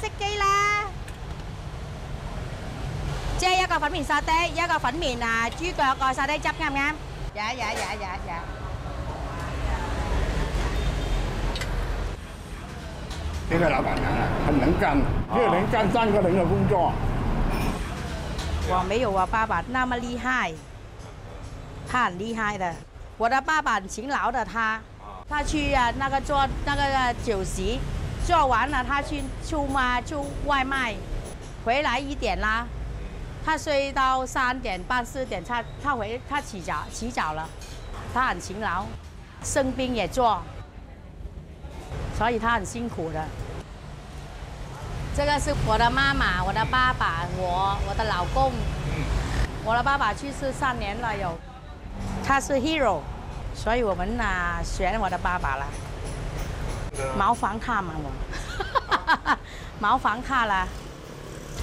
熄機啦。即係一個粉麵沙爹，一個粉麵豬腳個沙爹汁啱唔啱？呀。 这个老板娘啊，很能干，6年干3个人的工作。 我没有我爸爸那么厉害，他很厉害的。我的爸爸很勤劳的他去那个做那个酒席，做完了他去出外卖，回来1点啦，他睡到3点半4点，他起早了，他很勤劳，生病也做，所以他很辛苦的。这个是我的妈妈、我的爸爸、我的老公。我的爸爸去世3年了有，他是 hero， 所以我们选我的爸爸了。茅房卡嘛我，茅房卡了。